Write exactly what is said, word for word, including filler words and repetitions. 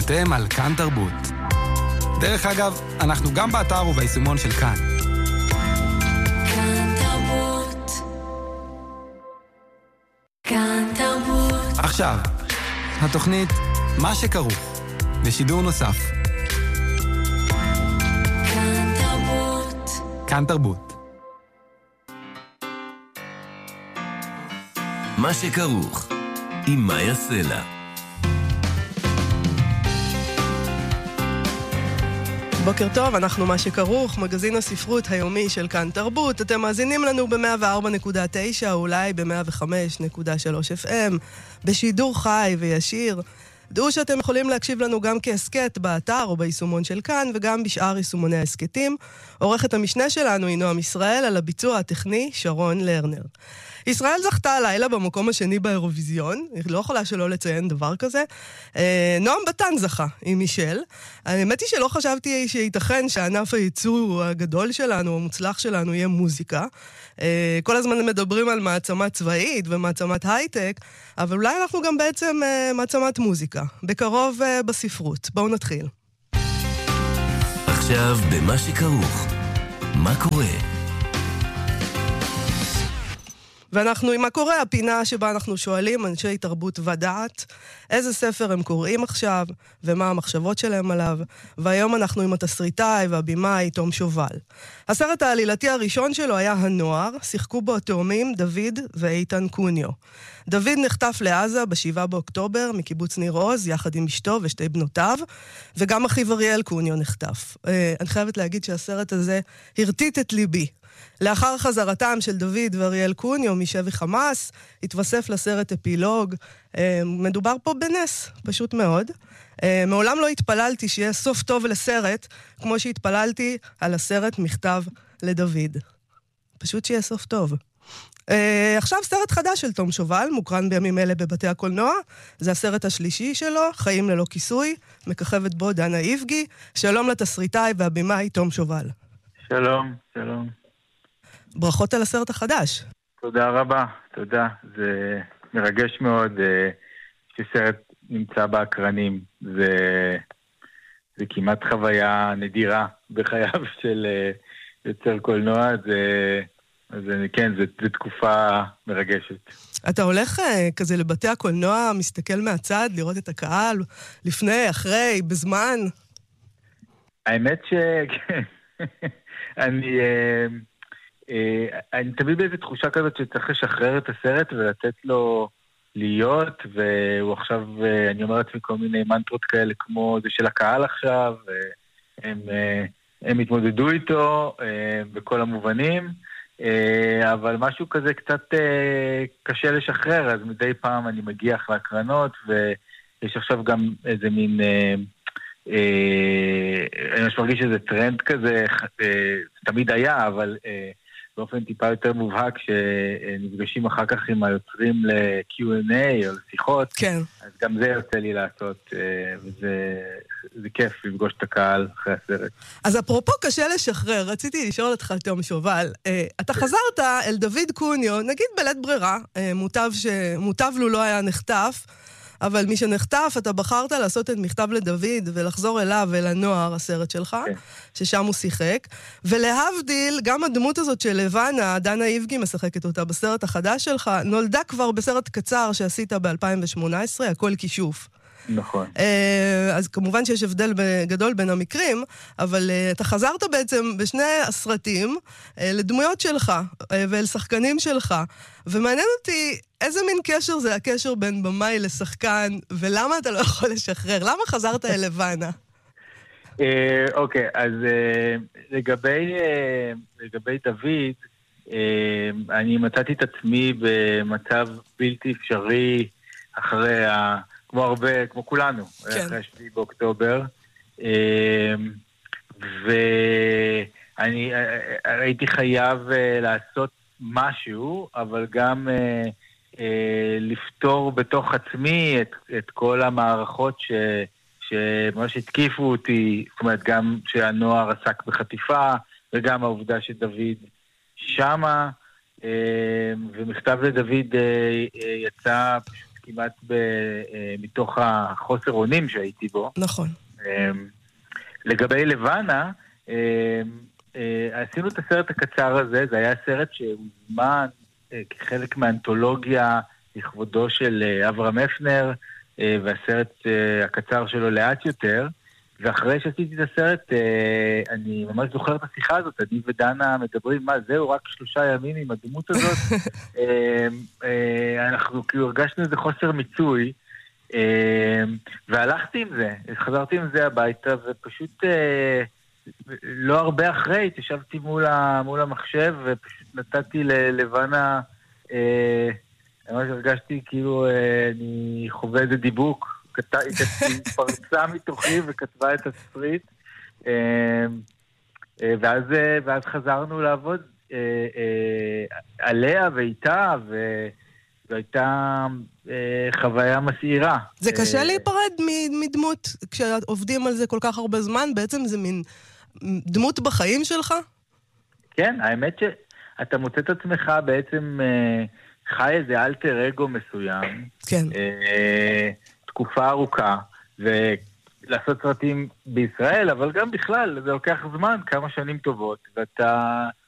אתם על כאן תרבות. דרך אגב, אנחנו גם באתר וביישומון של כאן. כאן תרבות. כאן תרבות. עכשיו, התוכנית מה שכרוך, בשידור נוסף. כאן תרבות. כאן תרבות. מה שכרוך, עם מאיה סלע. בוקר טוב, אנחנו מה שכרוך, מגזין הספרות היומי של כאן תרבות. אתם מאזינים לנו ב-מאה וארבע נקודה תשע, אולי ב-מאה וחמש נקודה שלוש אף אם, בשידור חי וישיר. דעו שאתם יכולים להקשיב לנו גם כעסקט באתר או ביישומון של כאן, וגם בשאר יישומוני העסקטים. עורכת המשנה שלנו היא נועם ישראל, על הביצוע הטכני שרון לרנר. ישראל זכתה הלילה במקום השני באירוויזיון, היא לא יכולה שלא לציין דבר כזה. נועם בטן זכה עם מישל. האמת היא שלא חשבתי שייתכן שענף הייצוא הגדול שלנו, המוצלח שלנו, יהיה מוזיקה. כל הזמן מדברים על מעצמה צבאית ומעצמת הייטק, אבל אולי אנחנו גם בעצם מעצמת מוזיקה. בקרוב בספרות. בואו נתחיל. עכשיו במה שכרוך, מה קורה? ואנחנו עם מה קורה, הפינה שבה אנחנו שואלים אנשי תרבות ודעת איזה ספר הם קוראים עכשיו ומה המחשבות שלהם עליו. והיום אנחנו עם התסריטאי והבימאי תום שובל. הסרט העלילתי הראשון שלו היה הנוער, שיחקו בו התאומים דוד ואיתן קוניו. דוד נחטף לעזה בשבעה באוקטובר מקיבוץ ניר עוז יחד עם אשתו ושתי בנותיו, וגם אחיו אריאל קוניו נחטף. אני חייבת להגיד שהסרט הזה הרטיט את ליבי. לאחר חזרתם של דוד ואריאל קוניו משבי חמאס, התווסף לסרט אפילוג. מדובר פה בנס, פשוט מאוד. מעולם לא התפללתי שיהיה סוף טוב לסרט, כמו שהתפללתי על הסרט מכתב לדוד. פשוט שיהיה סוף טוב. עכשיו סרט חדש של תום שובל, מוקרן בימים אלה בבתי הקולנוע. זה הסרט השלישי שלו, חיים ללא כיסוי, מככבת בו דנה איבגי. שלום לתסריטאי והבימאי תום שובל. שלום, שלום. ברכות על הסרט החדש. תודה רבה, תודה. זה מרגש מאוד שסרט נמצא באקרנים. זה, זה כמעט חוויה נדירה בחייו של יוצר קולנוע. זה, זה, כן, זה, זה תקופה מרגשת. אתה הולך כזה לבתי הקולנוע, מסתכל מהצד, לראות את הקהל, לפני, אחרי, בזמן? האמת ש... אני... אני תמיד באיזו תחושה כזאת שצריך לשחרר את הסרט ולתת לו להיות, והוא עכשיו, אני אומר לעצמי כל מיני מנטרות כאלה כמו זה של הקהל עכשיו, הם, הם התמודדו איתו בכל המובנים, אבל משהו כזה קצת קשה לשחרר, אז מדי פעם אני מגיח להקרנות, ויש עכשיו גם איזה מין... אני ממש מרגיש שזה טרנד כזה, תמיד היה, אבל באופן טיפה יותר מובהק, שנפגשים אחר כך עם היוצרים ל-קיו אנד איי או לשיחות, כן. אז גם זה יוצא לי לעשות, וזה זה כיף לפגוש את הקהל אחרי הסרט. אז אפרופו קשה לשחרר, רציתי לשאול אותך תום שובל, אתה חזרת אל דוד קוניו, נגיד בלית ברירה, מוטב, ש... מוטב לו לא היה נחטף, אבל מי שנחטף, אתה בחרת לעשות את מכתב לדוד ולחזור אליו, אל הנוער, הסרט שלך, כן. ששם הוא שיחק. ולהבדיל, גם הדמות הזאת של לבנה, דנה איבגי משחקת אותה בסרט החדש שלך, נולדה כבר בסרט קצר שעשית ב-אלפיים שמונה עשרה, הכל כישוף. נכון. אז כמובן שיש הבדל גדול בין המקרים, אבל אתה חזרת בעצם בשני הסרטים לדמויות שלך ואל שחקנים שלך, ומעניין אותי איזה מין קשר זה הקשר בין במאי לשחקן, ולמה אתה לא יכול לשחרר? למה חזרת אל לבנה? אוקיי, אז לגבי לגבי דוד, אני מצאתי את עצמי במצב בלתי אפשרי אחרי ה... כמו הרבה, כמו כולנו, כן. אחרי השביעי באוקטובר. ואני הייתי חייב לעשות משהו, אבל גם לפתור בתוך עצמי את, את כל המערכות ש, שממש התקיפו אותי, זאת אומרת, גם שהנוער עסק בחטיפה, וגם העובדה שדוד שמה, ומכתב לדוד יצא כמעט ב, מתוך החוסר אונים שהייתי בו. נכון. לגבי לבנה, עשינו את הסרט הקצר הזה, זה היה סרט שהוזמן כחלק מהאנתולוגיה לכבודו של אברהם אפנר, והסרט הקצר שלו לאט יותר, ואחרי שעשיתי את הסרט, אני ממש זוכר את השיחה הזאת, אני ודנה מדברים, מה, זהו, רק שלושה ימים עם הדמות הזאת? אנחנו כאילו הרגשנו איזה חוסר מיצוי, והלכתי עם זה, חזרתי עם זה הביתה, ופשוט לא הרבה אחרי, התיישבתי מול המחשב, ופשוט נתתי ללבנה, ממש הרגשתי כאילו אני חווה איזה דיבוק, היא פרצה מתוכי וכתבה את הספריט, ואז, ואז חזרנו לעבוד עליה ואיתה, והייתה חוויה מסעירה. זה קשה להיפרד מדמות, כשעובדים על זה כל כך הרבה זמן, בעצם זה מין דמות בחיים שלך? כן, האמת שאתה מוצא את עצמך בעצם חי איזה אלטר אגו מסוים, כן. תקופה ארוכה, ולעשות סרטים בישראל, אבל גם בכלל, זה לוקח זמן, כמה שנים טובות, ואתה